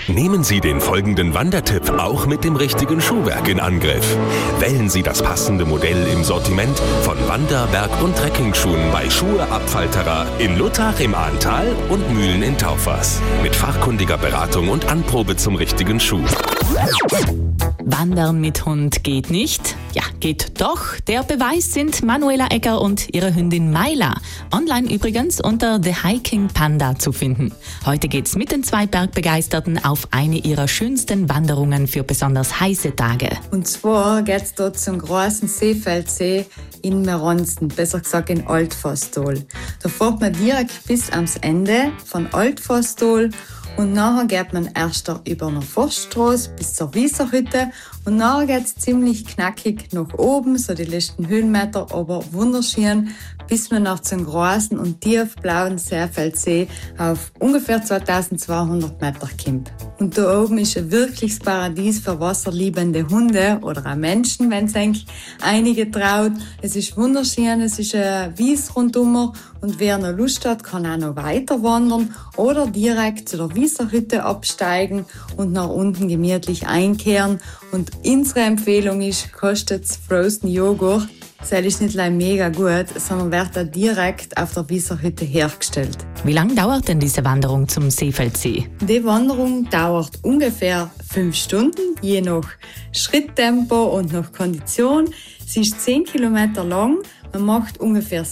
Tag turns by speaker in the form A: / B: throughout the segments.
A: Nehmen Sie den folgenden Wandertipp auch mit dem richtigen Schuhwerk in Angriff. Wählen Sie das passende Modell im Sortiment von Wander-, Berg- und Trekkingschuhen bei Schuhe Abfalterer in Luttach im Ahrntal und Mühlen in Taufers. Mit fachkundiger Beratung und Anprobe zum richtigen Schuh.
B: Wandern mit Hund geht nicht? Ja, geht doch. Der Beweis sind Manuela Egger und ihre Hündin Maila. Online übrigens unter The Hiking Panda zu finden. Heute geht's mit den zwei Bergbegeisterten auf eine ihrer schönsten Wanderungen für besonders heiße Tage.
C: Und zwar geht's dort zum großen Seefeldsee in Meronsen, besser gesagt in Altfastol. Da fährt man direkt bis ans Ende von Altfastol. Und nachher geht man erst über eine Forststraße bis zur Wieserhütte und nachher geht's ziemlich knackig nach oben, so die letzten Höhenmeter, aber wunderschön, bis man nach zum großen und tiefblauen Seefeldsee auf ungefähr 2200 Meter kommt. Und da oben ist ein wirkliches Paradies für wasserliebende Hunde oder auch Menschen, wenn es eigentlich einige traut. Es ist wunderschön, es ist ein Wies rundum und wer noch Lust hat, kann auch noch weiter wandern oder direkt zu der Wieserhütte absteigen und nach unten gemütlich einkehren. Und unsere Empfehlung ist, kostet's Frozen Joghurt. Das ist nicht nur mega gut, sondern wird auch direkt auf der Wieserhütte hergestellt.
B: Wie lange dauert denn diese Wanderung zum Seefeldsee?
C: Die Wanderung dauert ungefähr 5 Stunden, je nach Schritttempo und nach Kondition. Sie ist 10 Kilometer lang. Man macht ungefähr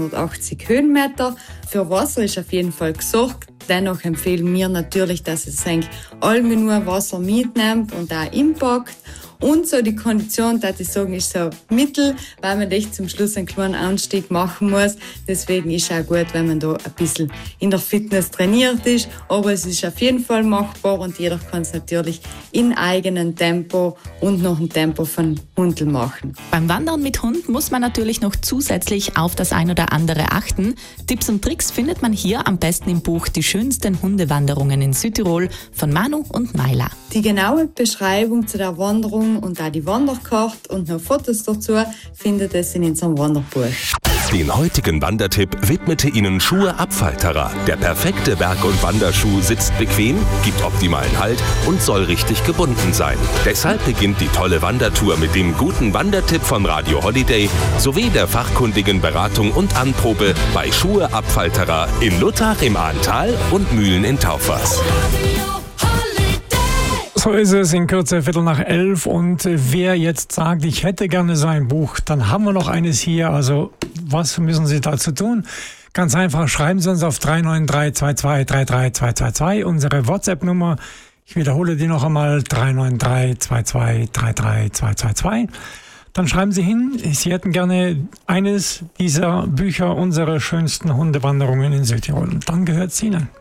C: 680 Höhenmeter. Für Wasser ist auf jeden Fall gesorgt. Dennoch empfehlen wir natürlich, dass es eigentlich allgemein nur Wasser mitnimmt und auch impackt. Und so die Kondition, dass ich sagen, ist so mittel, weil man echt zum Schluss einen kleinen Anstieg machen muss. Deswegen ist es auch gut, wenn man da ein bisschen in der Fitness trainiert ist. Aber es ist auf jeden Fall machbar und jeder kann es natürlich in eigenem Tempo und nach dem Tempo von Hundel machen.
B: Beim Wandern mit Hund muss man natürlich noch zusätzlich auf das ein oder andere achten. Tipps und Tricks findet man hier am besten im Buch Die schönsten Hundewanderungen in Südtirol von Manu und Maila.
C: Die genaue Beschreibung zu der Wanderung und auch die Wanderkarte und noch Fotos dazu findet es in unserem Wanderbuch.
A: Den heutigen Wandertipp widmete Ihnen Schuhe Abfalterer. Der perfekte Berg- und Wanderschuh sitzt bequem, gibt optimalen Halt und soll richtig gebunden sein. Deshalb beginnt die tolle Wandertour mit dem guten Wandertipp von Radio Holiday sowie der fachkundigen Beratung und Anprobe bei Schuhe Abfalterer in Luttach im Ahrntal und Mühlen in Taufers.
D: So ist es, in Kürze 11:15. Und wer jetzt sagt, ich hätte gerne so ein Buch, dann haben wir noch eines hier. Also was müssen Sie dazu tun? Ganz einfach, schreiben Sie uns auf 39322 33222, unsere WhatsApp-Nummer. Ich wiederhole die noch einmal, 39322 33222. Dann schreiben Sie hin, Sie hätten gerne eines dieser Bücher, unsere schönsten Hundewanderungen in Südtirol. Und dann gehört es Ihnen.